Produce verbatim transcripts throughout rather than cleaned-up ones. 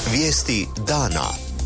Vijesti dana.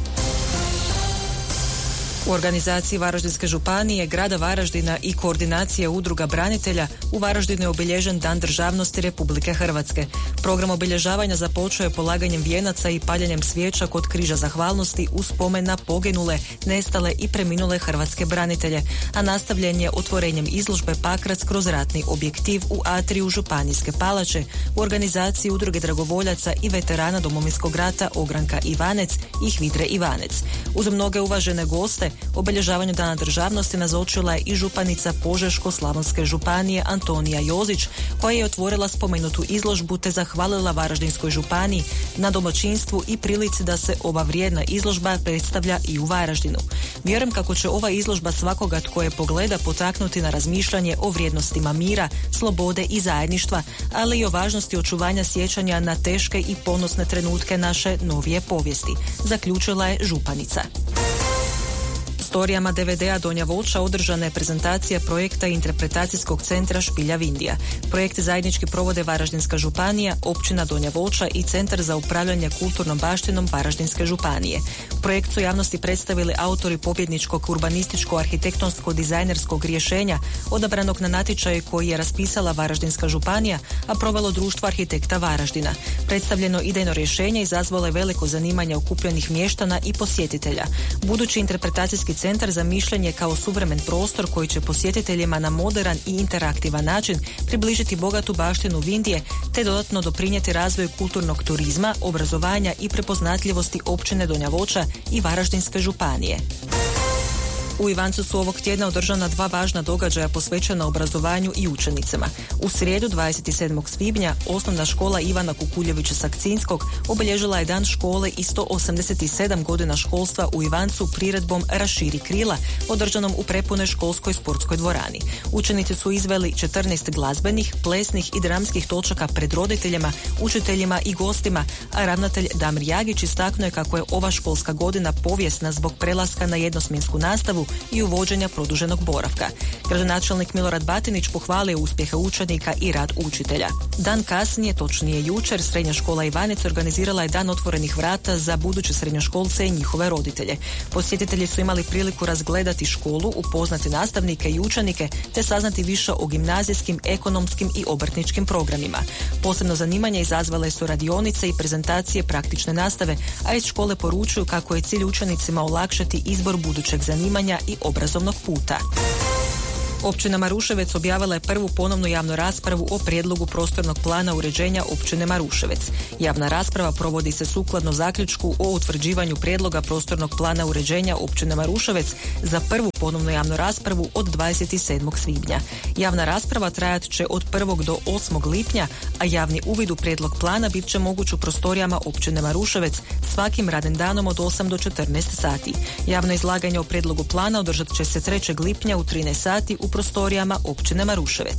U organizaciji Varaždinske županije, grada Varaždina i koordinacije udruga branitelja u Varaždinu je obilježen Dan državnosti Republike Hrvatske. Program obilježavanja započeo je polaganjem vijenaca i paljenjem svijeća kod križa zahvalnosti u spomen na poginule, nestale i preminule hrvatske branitelje, a nastavljen je otvorenjem izložbe Pakrac kroz ratni objektiv u atriju Županijske palače u organizaciji udruge dragovoljaca i veterana Domovinskog rata Ogranka Ivanec i Hvidre Ivanec. Uz mnoge uvažene goste, obilježavanju Dana državnosti nazočila je i županica Požeško-slavonske županije Antonija Jozić, koja je otvorila spomenutu izložbu te zahvalila Varaždinskoj županiji na domaćinstvu i prilici da se ova vrijedna izložba predstavlja i u Varaždinu. Vjerujem kako će ova izložba svakoga tko je pogleda potaknuti na razmišljanje o vrijednostima mira, slobode i zajedništva, ali i o važnosti očuvanja sjećanja na teške i ponosne trenutke naše novije povijesti, zaključila je županica. Storijama de ve de a Donja Voća održana je prezentacija projekta interpretacijskog centra Špilja Vindija. Projekt zajednički provode Varaždinska županija, općina Donja Voća i Centar za upravljanje kulturnom baštinom Varaždinske županije. Projekt su javnosti predstavili autori pobjedničkog urbanističko-arhitektonsko-dizajnerskog rješenja odabranog na natječaju koji je raspisala Varaždinska županija, a provelo Društvo arhitekta Varaždina. Predstavljeno idejno rješenje izazvalo je veliko zanimanje okupljenih mještana i posjetitelja. Budući interpretacijski centar zamišljen je kao suvremen prostor koji će posjetiteljima na moderan i interaktivan način približiti bogatu baštinu Vindije te dodatno doprinijeti razvoju kulturnog turizma, obrazovanja i prepoznatljivosti općine Donja Voća i Varaždinske županije. U Ivancu su ovog tjedna održana dva važna događaja posvećena obrazovanju i učenicima. U srijedu dvadeset sedmog svibnja osnovna škola Ivana Kukuljevića Sakcinskog obilježila je dan škole i sto osamdeset sedam godina školstva u Ivancu priredbom Raširi krila, održanom u prepunoj školskoj sportskoj dvorani. Učenici su izveli četrnaest glazbenih, plesnih i dramskih točaka pred roditeljima, učiteljima i gostima, a ravnatelj Damir Jagić istaknuo je kako je ova školska godina povijesna zbog prelaska na jednosmjensku nastavu i uvođenja produženog boravka. Gradonačelnik Milorad Batinić pohvalio uspjehe učenika i rad učitelja. Dan kasnije, točnije jučer, Srednja škola Ivanec organizirala je dan otvorenih vrata za buduće srednjoškolce i njihove roditelje. Posjetitelji su imali priliku razgledati školu, upoznati nastavnike i učenike, te saznati više o gimnazijskim, ekonomskim i obrtničkim programima. Posebno zanimanje izazvale su radionice i prezentacije praktične nastave, a iz škole poručuju kako je cilj učenicima olakšati izbor budućeg zanimanja i obrazovnog puta. Općina Maruševec objavila je prvu ponovnu javnu raspravu o prijedlogu prostornog plana uređenja općine Maruševec. Javna rasprava provodi se sukladno zaključku o utvrđivanju prijedloga prostornog plana uređenja općine Maruševec za prvu ponovnu javnu raspravu od dvadeset sedmog svibnja. Javna rasprava trajat će od prvog do osmog lipnja, a javni uvid u prijedlog plana bit će moguć u prostorijama općine Maruševec svakim radnim danom od osam do četrnaest sati. Javno izlaganje o prijedlogu plana održat će se trećeg lipnja u trinaest sati u prostorijama općine Maruševec.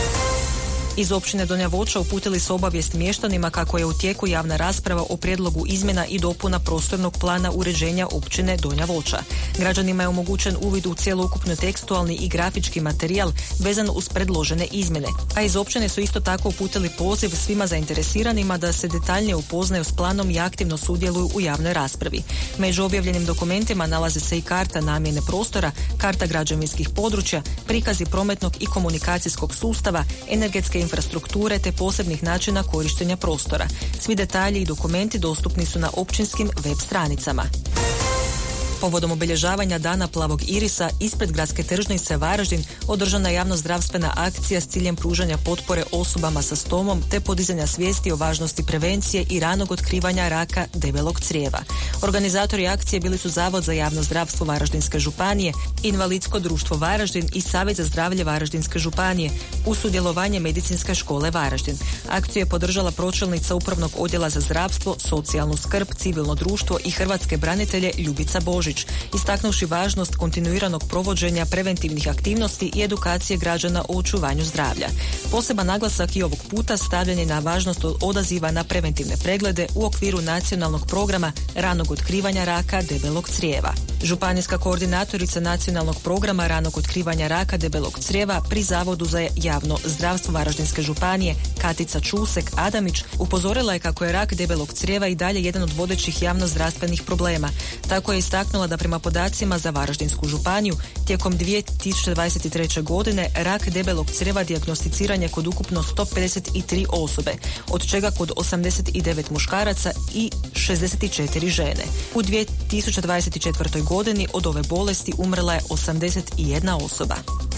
Iz općine Donja Voća uputili su obavijest mještanima kako je u tijeku javna rasprava o prijedlogu izmjena i dopuna prostornog plana uređenja općine Donja Voća. Građanima je omogućen uvid u cjelokupni tekstualni i grafički materijal vezan uz predložene izmjene, a iz općine su isto tako uputili poziv svima zainteresiranima da se detaljnije upoznaju s planom i aktivno sudjeluju u javnoj raspravi. Među objavljenim dokumentima nalaze se i karta namjene prostora, karta građevinskih područja, prikazi prometnog i komunikacijskog sustava, energetske infrastrukture te posebnih načina korištenja prostora. Svi detalji i dokumenti dostupni su na općinskim web stranicama. Povodom obilježavanja Dana plavog irisa ispred gradske tržnice Varaždin održana je javno-zdravstvena akcija s ciljem pružanja potpore osobama sa stomom te podizanja svijesti o važnosti prevencije i ranog otkrivanja raka debelog crijeva. Organizatori akcije bili su Zavod za javno zdravstvo Varaždinske županije, Invalidsko društvo Varaždin i Savjet za zdravlje Varaždinske županije uz sudjelovanje Medicinske škole Varaždin. Akciju je podržala pročelnica Upravnog odjela za zdravstvo, socijalnu skrb, civilno društvo i hrvatske branitelje Ljubica Božić. Božić, istaknuvši važnost kontinuiranog provođenja preventivnih aktivnosti i edukacije građana o očuvanju zdravlja. Poseban naglasak i ovog puta stavljen je na važnost odaziva na preventivne preglede u okviru nacionalnog programa ranog otkrivanja raka debelog crijeva. Županijska koordinatorica nacionalnog programa ranog otkrivanja raka debelog crijeva pri Zavodu za javno zdravstvo Varaždinske županije Katica Čusek Adamić upozorila je kako je rak debelog crijeva i dalje jedan od vodećih javnozdravstvenih problema. Tako je istaknula da prema podacima za Varaždinsku županiju tijekom dvije tisuće dvadeset treće. godine rak debelog crijeva dijagnosticiran je kod ukupno sto pedeset tri osobe, od čega kod osamdeset devet muškaraca i šezdeset četiri žene. U dvije tisuće dvadeset četvrtoj. godini od ove bolesti umrla je osamdeset jedna osoba.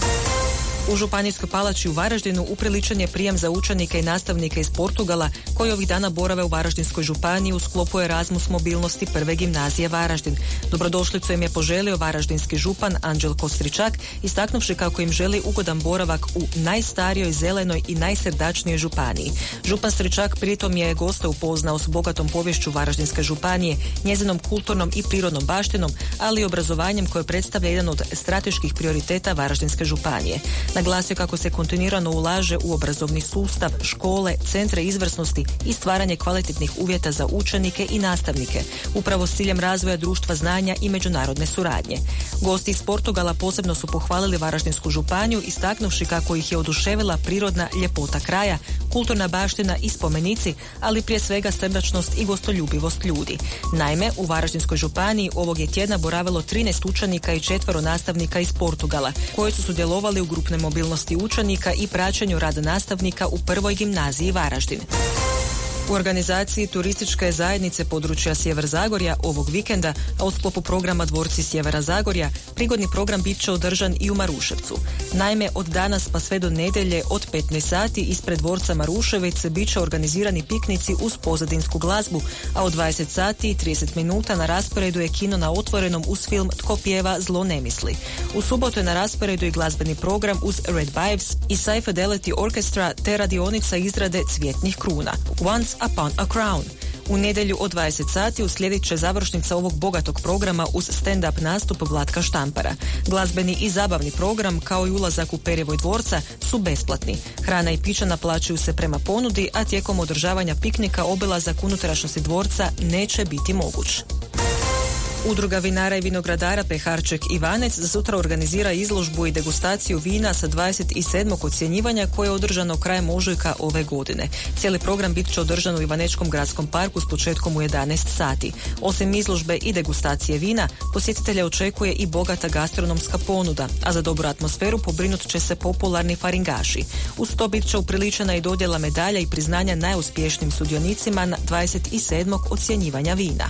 U Županijskoj palači u Varaždinu upriličen je prijem za učenike i nastavnike iz Portugala koji ovih dana borave u Varaždinskoj županiji u sklopu Erasmus mobilnosti prve gimnazije Varaždin. Dobrodošlicu im je poželio varaždinski župan Anđelko Stričak, istaknuvši kako im želi ugodan boravak u najstarijoj, zelenoj i najsrdačnijoj županiji. Župan Stričak pritom je goste upoznao s bogatom poviješću Varaždinske županije, njezinom kulturnom i prirodnom baštinom, ali i obrazovanjem koje predstavlja jedan od strateških prioriteta Varaždinske županije. Naglasio kako se kontinuirano ulaže u obrazovni sustav, škole, centre izvrsnosti i stvaranje kvalitetnih uvjeta za učenike i nastavnike, upravo s ciljem razvoja društva znanja i međunarodne suradnje. Gosti iz Portugala posebno su pohvalili Varaždinsku županiju, istaknuvši kako ih je oduševila prirodna ljepota kraja, kulturna baština i spomenici, ali prije svega srdačnost i gostoljubivost ljudi. Naime, u Varaždinskoj županiji ovog je tjedna boravilo trinaest učenika i četvero nastavnika iz Portugala, koji su sudjelovali u grupne mobilnosti učenika i praćenju rada nastavnika u prvoj gimnaziji Varaždin. U organizaciji turističke zajednice područja Sjever Zagorja ovog vikenda, a u sklopu programa Dvorci Sjevera Zagorja, prigodni program bit će održan i u Maruševcu. Naime, od danas pa sve do nedjelje od petnaest sati ispred dvorca Marušević bit će organizirani piknici uz pozadinsku glazbu, a od dvadeset sati i trideset minuta na rasporedu je kino na otvorenom uz film Tko pjeva zlo ne misli. U subotu je na rasporedu i glazbeni program uz Red Bives i Sci Fidelity Orchestra te radionica izrade cvjetnih kruna. Once Upon a Crown. U nedjelju od dvadeset sati uslijedit će završnica ovog bogatog programa uz stand-up nastup Vlatka Štampara. Glazbeni i zabavni program, kao i ulazak u perivoj dvorca, su besplatni. Hrana i pića naplaćuju se prema ponudi, a tijekom održavanja piknika obilazak unutrašnjosti dvorca neće biti moguć. Udruga vinara i vinogradara Peharček Ivanec za sutra organizira izložbu i degustaciju vina sa dvadeset sedmog ocjenjivanja koje je održano krajem ožujka ove godine. Cijeli program bit će održan u Ivanečkom gradskom parku s početkom u jedanaest sati. Osim izložbe i degustacije vina, posjetitelja očekuje i bogata gastronomska ponuda, a za dobru atmosferu pobrinut će se popularni faringaši. Uz to bit će upriličena i dodjela medalja i priznanja najuspješnijim sudionicima na dvadeset sedmog ocjenjivanja vina.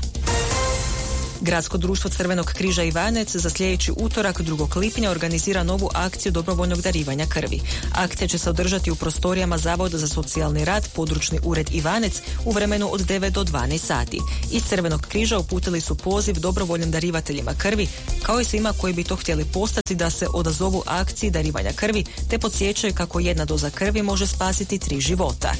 Gradsko društvo Crvenog križa Ivanec za sljedeći utorak drugog lipnja organizira novu akciju dobrovoljnog darivanja krvi. Akcija će se održati u prostorijama Zavoda za socijalni rad, područni ured Ivanec u vremenu od devet do dvanaest sati. Iz Crvenog križa uputili su poziv dobrovoljnim darivateljima krvi, kao i svima koji bi to htjeli postati, da se odazovu akciji darivanja krvi, te podsjećaju kako jedna doza krvi može spasiti tri života.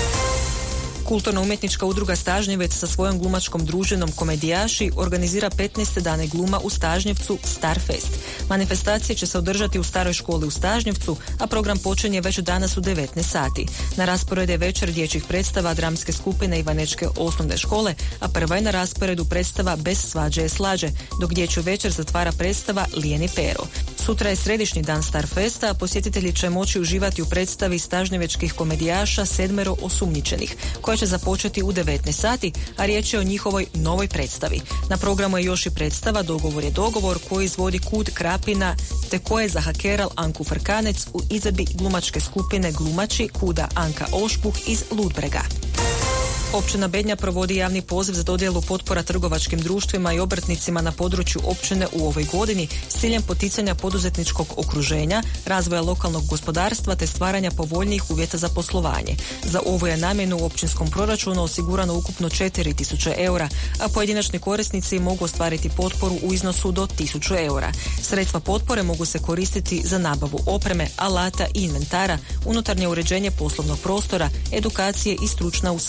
Kulturno-umjetnička udruga Stažnjevec sa svojom glumačkom družinom Komedijaši organizira petnaeste dane gluma u Stažnjevcu Starfest. Manifestacija će se održati u staroj školi u Stažnjevcu, a program počinje već danas u devetnaest sati. Na rasporedu je večer dječjih predstava dramske skupine Ivanečke osnovne škole, a prva je na rasporedu predstava Bez svađe je slađe, dok dječju večer zatvara predstava Lijeni Pero. Sutra je središnji dan Starfesta, a posjetitelji će moći uživati u predstavi stažnjevečkih komedijaša Sedmero osumnjičenih, koja će započeti u devetnaest sati, a riječ je o njihovoj novoj predstavi. Na programu je još i predstava Dogovor je dogovor, koji izvodi Kud Krapina, te koje je zahakeral Anku Frkanec u izvedbi glumačke skupine Glumači Kuda Anka Ošpuh iz Ludbrega. Općina Bednja provodi javni poziv za dodjelu potpora trgovačkim društvima i obrtnicima na području općine u ovoj godini s ciljem poticanja poduzetničkog okruženja, razvoja lokalnog gospodarstva te stvaranja povoljnijih uvjeta za poslovanje. Za ovu je namjenu u općinskom proračunu osigurano ukupno četiri tisuće eura, a pojedinačni korisnici mogu ostvariti potporu u iznosu do tisuću eura. Sredstva potpore mogu se koristiti za nabavu opreme, alata i inventara, unutarnje uređenje poslovnog prostora, edukacije i stručna usavršavanja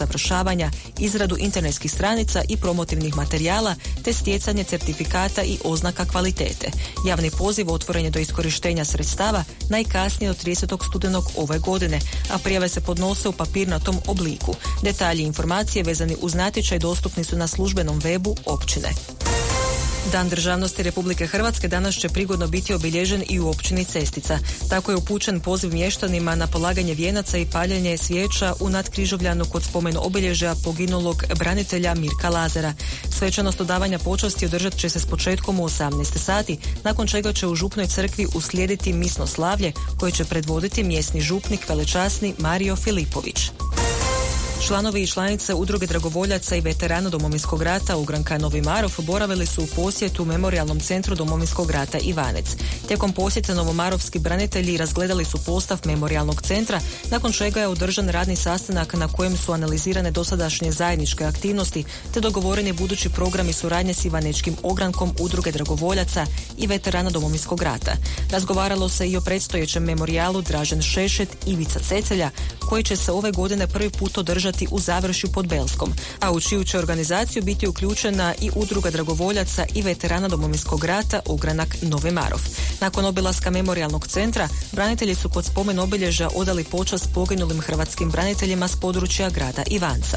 oglašavanja, izradu internetskih stranica i promotivnih materijala te stjecanje certifikata i oznaka kvalitete. Javni poziv otvoren je do iskorištenja sredstava najkasnije od tridesetog studenog ove godine, a prijave se podnose u papirnatom obliku. Detalji i informacije vezani uz natječaj dostupni su na službenom webu općine. Dan državnosti Republike Hrvatske danas će prigodno biti obilježen i u općini Cestica. Tako je upućen poziv mještanima na polaganje vijenaca i paljenje svijeća u Nadkrižovljanu kod spomen obilježja poginulog branitelja Mirka Lazara. Svečanost odavanja počasti održat će se s početkom u osamnaest sati, nakon čega će u župnoj crkvi uslijediti misno slavlje koje će predvoditi mjesni župnik velečasni Mario Filipović. Članovi i članice Udruge dragovoljaca i veterana Domovinskog rata Ugranka Novi Marof boravili su u posjetu Memorijalnom centru Domovinskog rata Ivanec. Tijekom posjeta novomarovski branitelji razgledali su postav Memorijalnog centra, nakon čega je održan radni sastanak na kojem su analizirane dosadašnje zajedničke aktivnosti te dogovoreni budući programi suradnje s Ivanečkim ogrankom Udruge dragovoljaca i veterana Domovinskog rata. Razgovaralo se i o predstojećem memorijalu Dražen Šešet Ivica Cecelja, koji će se ove godine prvi put održati u Završju pod Belskom, a u čiju će organizaciju biti uključena i Udruga dragovoljaca i veterana Domovinskog rata Ogranak Novi Marof. Nakon obilaska Memorijalnog centra, branitelji su kod spomen obilježja odali počast poginulim hrvatskim braniteljima s područja grada Ivanca.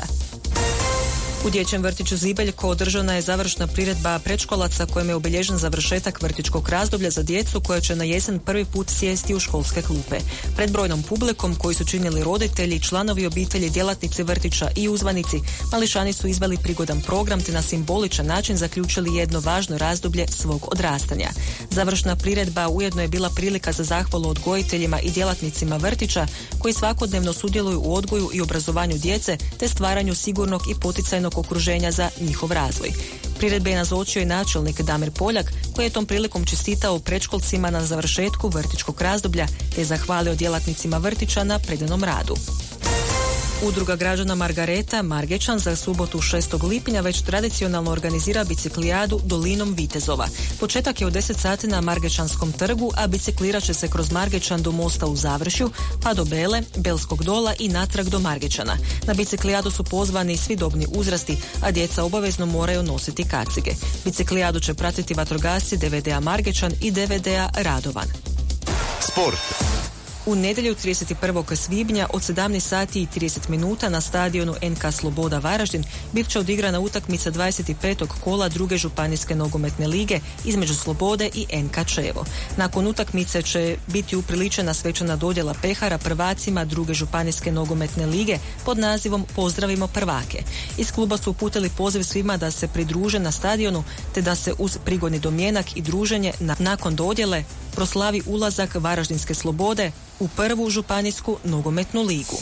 U dječjem vrtiću Zibeljko održana je završna priredba predškolaca kojem je obilježen završetak vrtićkog razdoblja za djecu koja će na jesen prvi put sjesti u školske klupe. Pred brojnom publikom koji su činili roditelji, članovi obitelji, djelatnici vrtića i uzvanici, mališani su izveli prigodan program te na simboličan način zaključili jedno važno razdoblje svog odrastanja. Završna priredba ujedno je bila prilika za zahvalu odgojiteljima i djelatnicima vrtića koji svakodnevno sudjeluju u odgoju i obrazovanju djece te stvaranju sigurnog i poticajnog okruženja za njihov razvoj. Priredbe je nazočio i načelnik Damir Poljak, koji je tom prilikom čestitao predškolcima na završetku vrtićkog razdoblja te je zahvalio djelatnicima vrtića na predanom radu. Udruga građana Margareta Margečan za subotu šestog lipnja već tradicionalno organizira biciklijadu Dolinom Vitezova. Početak je u deset sati na Margečanskom trgu, a biciklirat će se kroz Margečan do mosta u Završju, pa do Bele, Belskog dola i natrag do Margečana. Na biciklijadu su pozvani svi dobni uzrasti, a djeca obavezno moraju nositi kacige. Biciklijadu će pratiti vatrogasci D V D-a Margečan i D V D-a Radovan. Sport. U nedjelju trideset prvog svibnja od sedamnaest sati i trideset minuta na stadionu N K Sloboda Varaždin bit će odigrana utakmica dvadeset petog kola druge županijske nogometne lige između Slobode i N K Čevo. Nakon utakmice će biti upriličena svečana dodjela pehara prvacima druge županijske nogometne lige pod nazivom Pozdravimo prvake. Iz kluba su uputili poziv svima da se pridruže na stadionu te da se uz prigodni domjenak i druženje na, nakon dodjele proslavi ulazak Varaždinske Slobode u prvu županijsku nogometnu ligu.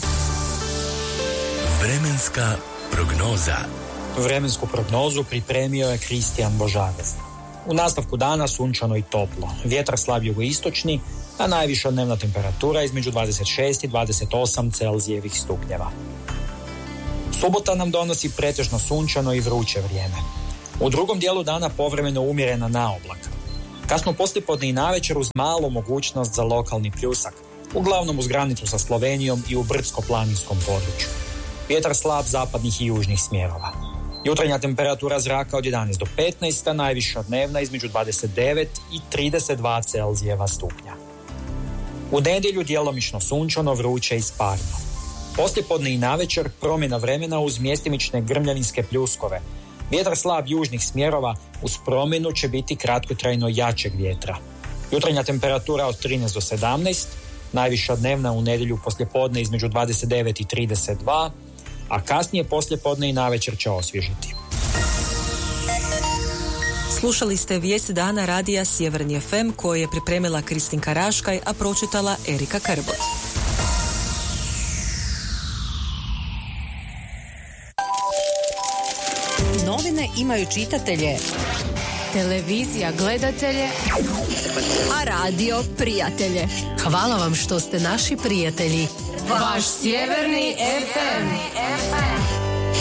Vremenska prognoza. Vremensku prognozu pripremio je Kristijan Božarov. U nastavku dana sunčano i toplo. Vjetar slab jugoistočni, a najviša dnevna temperatura između dvadeset šest i dvadeset osam Celzijevih stupnjeva. Subota nam donosi pretežno sunčano i vruće vrijeme. U drugom dijelu dana povremeno umjerena naoblaka. Kasno poslijepodne i navečer uz malu mogućnost za lokalni pljusak, uglavnom uz granicu sa Slovenijom i u brdsko-planinskom području. Vjetar slab zapadnih i južnih smjerova. Jutarnja temperatura zraka od jedanaest do petnaest, a najviša dnevna između dvadeset devet i trideset dva Celzijeva stupnja. U nedjelju djelomično sunčano, vruće i sparno. Poslijepodne i navečer promjena vremena uz mjestimične grmljavinske pljuskove. Vjetar slab južnih smjerova, uz promjenu će biti kratkotrajno jačeg vjetra. Jutarnja temperatura od trinaest do sedamnaest, najviša dnevna u nedjelju poslijepodne između dvadeset devet i trideset dva, a kasnije poslijepodne i navečer će osvježiti. Slušali ste vijesti dana radija Sjeverni F M koje je pripremila Kristinka Raškaj, a pročitala Erika Krbot. Novine imaju čitatelje, televizija gledatelje, a radio prijatelje. Hvala vam što ste naši prijatelji. Vaš Sjeverni F M.